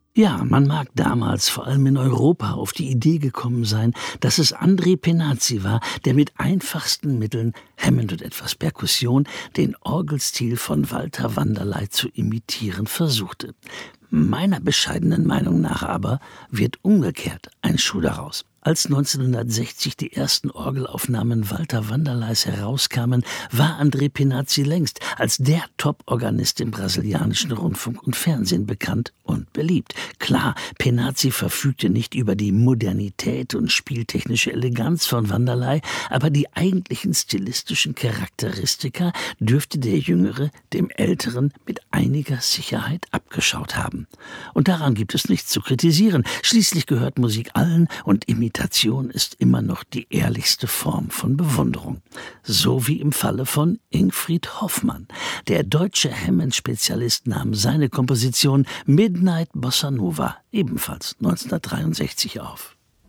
Ja, man mag damals vor allem in Europa auf die Idee gekommen sein, dass es André Penazzi war, der mit einfachsten Mitteln, Hammond und etwas Perkussion, den Orgelstil von Walter Wanderley zu imitieren versuchte. Meiner bescheidenen Meinung nach aber wird umgekehrt ein Schuh daraus. Als 1960 die ersten Orgelaufnahmen Walter Wanderleys herauskamen, war André Penazzi längst als der Top-Organist im brasilianischen Rundfunk und Fernsehen bekannt und beliebt. Klar, Penazzi verfügte nicht über die Modernität und spieltechnische Eleganz von Wanderley, aber die eigentlichen stilistischen Charakteristika dürfte der Jüngere dem Älteren mit einiger Sicherheit abgeschaut haben. Und daran gibt es nichts zu kritisieren. Schließlich gehört Musik allen und Imitation ist immer noch die ehrlichste Form von Bewunderung. So wie im Falle von Ingfried Hoffmann. Der deutsche Hammond-Spezialist nahm seine Komposition Midnight Bossa Nova ebenfalls 1963 auf.